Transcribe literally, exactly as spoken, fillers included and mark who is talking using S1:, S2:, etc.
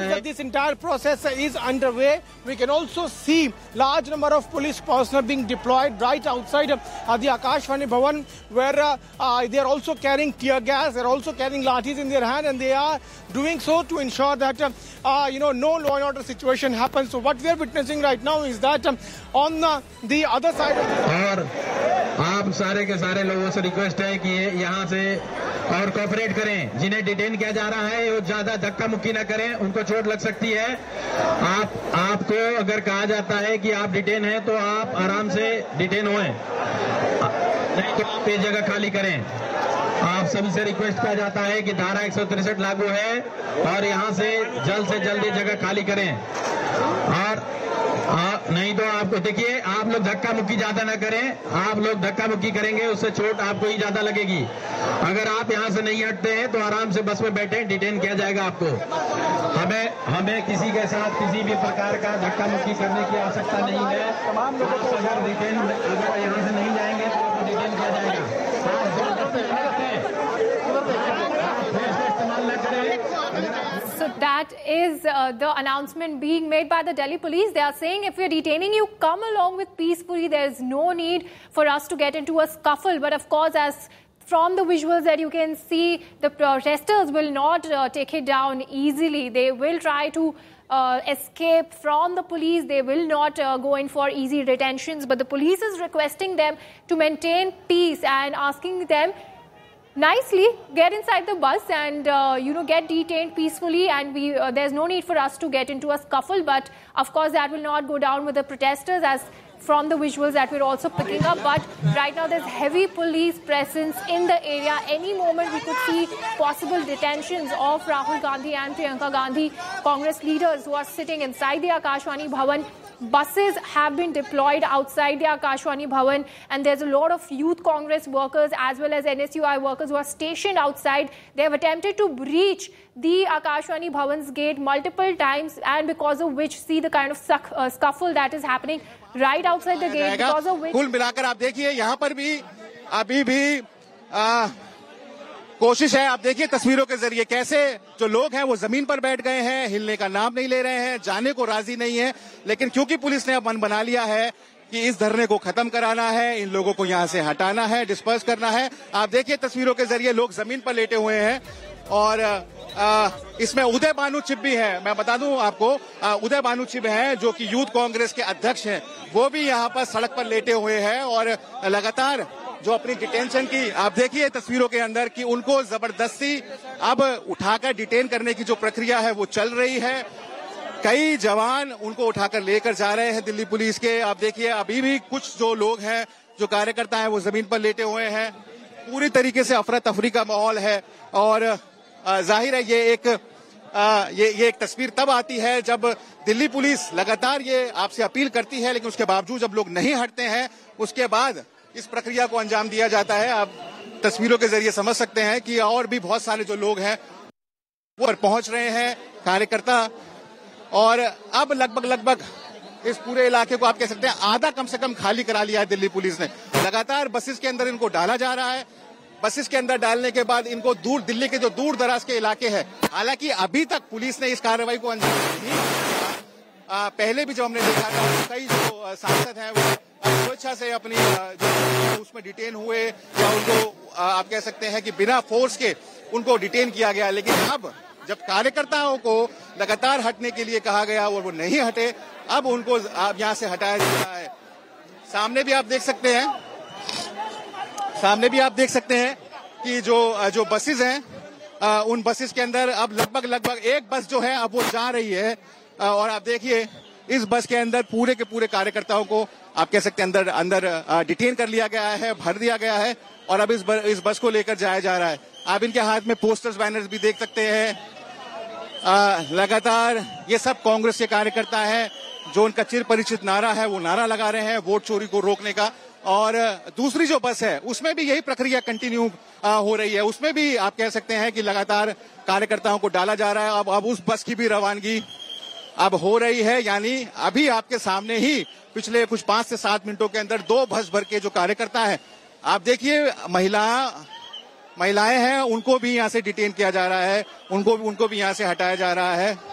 S1: है। This entire process is underway. We can also see large number of police personnel being deployed right outside uh, the Akashvani Bhavan, where uh, uh, they are also carrying tear gas. They are also carrying lathis in their hand, and they are doing so to ensure that uh, uh, you know no law and order situation happens. So what we are witnessing right now is that um, on uh, the other side of the
S2: और आप सारे के सारे लोगों से request है कि यहाँ से और कोऑपरेट करें। जिन्हें डिटेन किया जा रहा है वो ज्यादा धक्का मुक्की न करें, उनको चोट लग सकती है। आप आपको अगर कहा जाता है कि आप डिटेन हैं तो आप आराम से डिटेन होएं, नहीं तो आप ये जगह खाली करें। आप सभी से रिक्वेस्ट किया जाता है कि धारा एक सौ तिरसठ लागू है और यहाँ से जल्द से जल्द ये जगह खाली करें। और आ, नहीं तो आपको देखिए, आप लोग धक्का मुक्की ज्यादा ना करें। आप लोग धक्का मुक्की करेंगे उससे चोट आपको ही ज्यादा लगेगी। अगर आप यहाँ से नहीं हटते हैं तो आराम से बस में बैठे, डिटेन किया जाएगा आपको। हमें हमें किसी के साथ किसी भी प्रकार का धक्का मुक्की करने की आवश्यकता नहीं है। तमाम लोगों को अगर डिटेन अगर यहाँ से नहीं जाएंगे तो आपको डिटेन किया जाएगा।
S3: So that is uh, the announcement being made by the Delhi police. They are saying if we are detaining you, come along with peacefully. There is no need for us to get into a scuffle. But of course, as from the visuals that you can see, the protesters will not uh, take it down easily. They will try to uh, escape from the police. They will not uh, go in for easy detentions. But the police is requesting them to maintain peace and asking them nicely get inside the bus and uh, you know get detained peacefully, and we uh, there's no need for us to get into a scuffle. But of course that will not go down with the protesters, as from the visuals that we're also picking up. But right now there's heavy police presence in the area. Any moment we could see possible detentions of Rahul Gandhi and Priyanka Gandhi, Congress leaders who are sitting inside the Akashvani Bhavan. Buses have been deployed outside the Akashvani Bhavan, and there's a lot of youth Congress workers as well as N S U I workers who are stationed outside. They have attempted to breach the Akashvani Bhavan's gate multiple times, and because of which, see the kind of suck, uh, scuffle that is happening right outside the gate. Because of which,
S4: कुल मिलाकर आप देखिए यहाँ पर भी अभी भी आ, कोशिश है। आप देखिए तस्वीरों के जरिए कैसे जो लोग हैं वो जमीन पर बैठ गए हैं, हिलने का नाम नहीं ले रहे हैं, जाने को राजी नहीं है। लेकिन क्योंकि पुलिस ने अब मन बना लिया है कि इस धरने को खत्म कराना है, इन लोगों को यहाँ से हटाना है, डिस्पर्स करना है। आप देखिए तस्वीरों के जरिए लोग जमीन पर लेटे हुए हैं। और आ, इसमें उदय भानु चिब भी है। मैं बता दूं आपको, उदय भानु चिब हैं जो कि यूथ कांग्रेस के अध्यक्ष हैं, वो भी यहाँ पर सड़क पर लेटे हुए हैं। और लगातार जो अपनी डिटेंशन की आप देखिए तस्वीरों के अंदर कि उनको जबरदस्ती अब उठाकर डिटेन करने की जो प्रक्रिया है वो चल रही है। कई जवान उनको उठाकर लेकर जा रहे हैं दिल्ली पुलिस के। आप देखिए अभी भी कुछ जो लोग हैं, जो कार्यकर्ता हैं, वो जमीन पर लेटे हुए हैं। पूरी तरीके से अफरा तफरी का माहौल है। और जाहिर है ये एक आ, ये ये एक तस्वीर तब आती है जब दिल्ली पुलिस लगातार ये आपसे अपील करती है, लेकिन उसके बावजूद जब लोग नहीं हटते हैं, उसके बाद इस प्रक्रिया को अंजाम दिया जाता है। आप तस्वीरों के जरिए समझ सकते हैं कि और भी बहुत सारे जो लोग हैं वो पहुंच रहे हैं, कार्यकर्ता। और अब लगभग लगभग इस पूरे इलाके को आप कह सकते हैं आधा कम से कम खाली करा लिया है दिल्ली पुलिस ने। लगातार बसेस के अंदर इनको डाला जा रहा है। बसेस के अंदर डालने के बाद इनको दूर दिल्ली के जो दूर दराज के इलाके हैं, हालांकि अभी तक पुलिस ने इस कार्रवाई को अंजाम नहीं दिया। पहले भी जो हमने देखा था कई जो सांसद हैं वो स्वेच्छा से अपनी जो उसमें डिटेन हुए, या उनको आप कह सकते हैं कि बिना फोर्स के उनको डिटेन किया गया। लेकिन अब जब कार्यकर्ताओं को लगातार हटने के लिए कहा गया और वो नहीं हटे, अब उनको अब यहाँ से हटाया जा रहा है। सामने भी आप देख सकते हैं सामने भी आप देख सकते हैं कि जो जो बसेस हैं उन बसेस के अंदर अब लगभग लगभग एक बस जो है अब वो जा रही है। और आप देखिए इस बस के अंदर पूरे के पूरे कार्यकर्ताओं को आप कह सकते हैं अंदर अंदर डिटेन कर लिया गया है, भर दिया गया है। और अब इस इस बस को लेकर जाया जा रहा है। आप इनके हाथ में पोस्टर्स बैनर्स भी देख सकते हैं। लगातार ये सब कांग्रेस के कार्यकर्ता हैं जो उनका चिर परिचित नारा है वो नारा लगा रहे हैं वोट चोरी को रोकने का। और दूसरी जो बस है उसमें भी यही प्रक्रिया कंटिन्यू हो रही है। उसमें भी आप कह सकते हैं कि लगातार कार्यकर्ताओं को डाला जा रहा है। अब अब उस बस की भी रवानगी अब हो रही है। यानी अभी आपके सामने ही पिछले कुछ पांच से सात मिनटों के अंदर दो बस भर के जो कार्यकर्ता हैं, आप देखिए महिला महिलाएं हैं, उनको भी यहाँ से डिटेन किया जा रहा है, उनको उनको भी यहाँ से हटाया जा रहा है।